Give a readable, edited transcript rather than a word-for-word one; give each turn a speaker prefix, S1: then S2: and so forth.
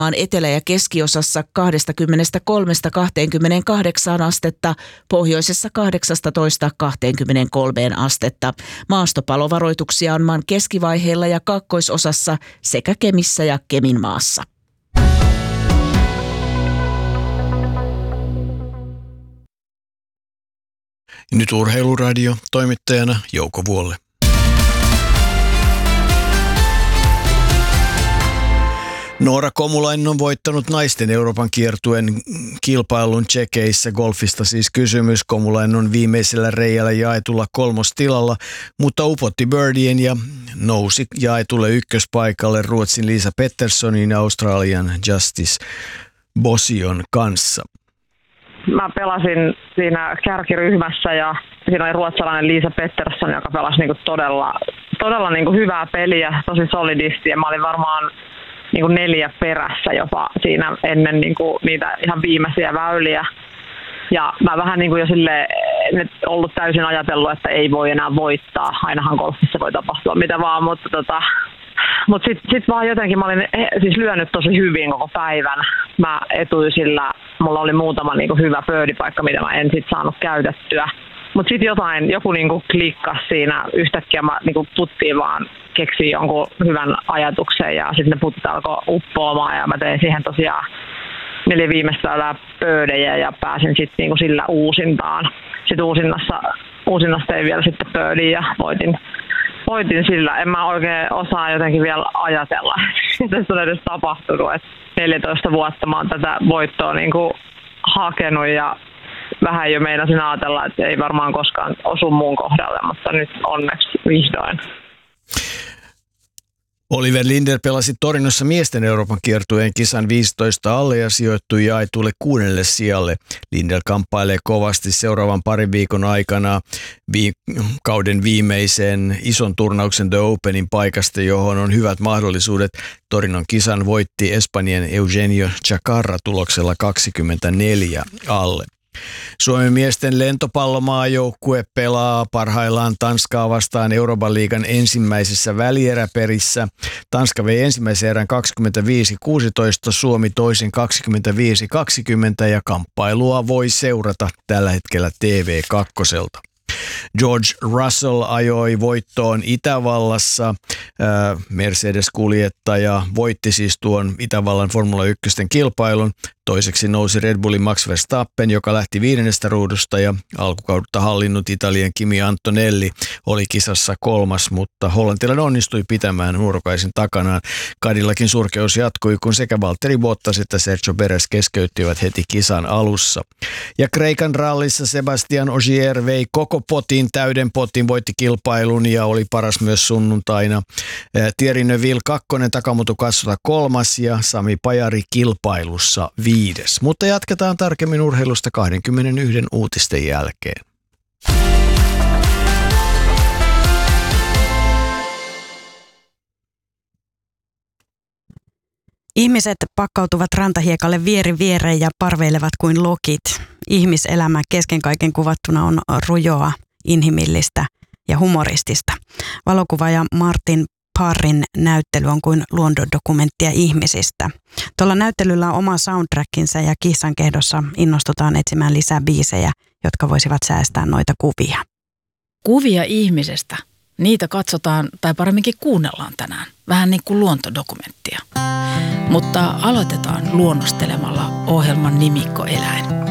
S1: Maan etelä- ja keskiosassa 23–28 astetta, pohjoisessa 18–23 astetta. Maastopalovaroituksia on maan keskivaiheilla ja kaakkoisosassa sekä Kemissä ja Keminmaassa.
S2: Nyt Urheiluradio, toimittajana Jouko Vuolle. Noora Komulainen on voittanut naisten Euroopan kiertueen kilpailun Tšekeissä. Golfista siis kysymys. Komulainen on viimeisellä reiällä jaetulla kolmostilalla, mutta upotti birdien ja nousi jaetulle ykköspaikalle Ruotsin Lisa Petterssonin ja Australian Justice Bosion kanssa.
S3: Mä pelasin siinä kärkiryhmässä ja siinä oli ruotsalainen Lisa Pettersson, joka pelasi niinku todella niinku hyvää peliä, tosi solidisti, ja mä olin varmaan niinku 4 perässä jopa siinä ennen niinku niitä ihan viimeisiä väyliä. Ja mä vähän niinku jo silleen ollut täysin ajatellut, että ei voi enää voittaa. Ainahan golfissa voi tapahtua mitä vaan, mutta sit vaan jotenkin mä olin siis lyönyt tosi hyvin koko päivän. Mä etuisilla, mulla oli muutama niinku hyvä birdiepaikka, mitä mä en sit saanut käytettyä. Mutta sitten joku niinku klikkasi siinä, yhtäkkiä mä niinku puttiin vaan keksin jonkun hyvän ajatuksen ja sitten ne putit alkoi uppoamaan ja mä tein siihen tosiaan 4 viimeistä väylää birdejä ja pääsin sitten niinku sillä uusintaan. Sitten uusinnasta ei vielä sitten birdie ja voitin sillä. En mä oikein osaa jotenkin vielä ajatella, mitä se on edes tapahtunut. Et 14 vuotta mä oon tätä voittoa niinku hakenut ja vähän jo meinasin ajatella, että ei varmaan koskaan osu muun kohdalle, mutta nyt onneksi vihdoin.
S2: Oliver Linder pelasi Torinossa miesten Euroopan kiertueen kisan 15 alle ja sijoittui jaetulle 6. sijalle. Linder kamppailee kovasti seuraavan parin viikon aikana kauden viimeisen ison turnauksen The Openin paikasta, johon on hyvät mahdollisuudet. Torinon kisan voitti Espanjan Eugenio Chacarra tuloksella 24 alle. Suomen miesten lentopallomaajoukkue pelaa parhaillaan Tanskaa vastaan Euroopan liigan ensimmäisessä välieräperissä. Tanska vei ensimmäisen erän 25-16, Suomi toisen 25-20 ja kamppailua voi seurata tällä hetkellä TV2:lta. George Russell ajoi voittoon Itävallassa. Mercedes-kuljettaja voitti siis tuon Itävallan Formula 1 kilpailun. Toiseksi nousi Red Bullin Max Verstappen, joka lähti 5. ruudusta, ja alkukautta hallinnut Italian Kimi Antonelli oli kisassa 3., mutta hollantilainen onnistui pitämään nuorukaisen takanaan. Cadillacin surkeus jatkui, kun sekä Valtteri Bottas että Sergio Perez keskeyttivät heti kisan alussa. Ja Kreikan rallissa Sebastian Ogier vei koko täyden potin, voitti kilpailun ja oli paras myös sunnuntaina. Thierry Neuville 2., Takamoto Katsuta 3. ja Sami Pajari kilpailussa 5. Mutta jatketaan tarkemmin urheilusta 21 uutisten jälkeen.
S4: Ihmiset pakkautuvat rantahiekalle vieri viereen ja parveilevat kuin lokit. Ihmiselämä kesken kaiken kuvattuna on rujoa, inhimillistä ja humoristista. Valokuvaaja Martin Parrin näyttely on kuin luontodokumenttia ihmisistä. Tuolla näyttelyllä on oma soundtrackinsa ja kissankehdossa innostutaan etsimään lisää biisejä, jotka voisivat säästää noita kuvia.
S5: Kuvia ihmisestä, niitä katsotaan tai paremminkin kuunnellaan tänään. Vähän niin kuin luontodokumenttia. Mutta aloitetaan luonnostelemalla ohjelman nimikkoeläin.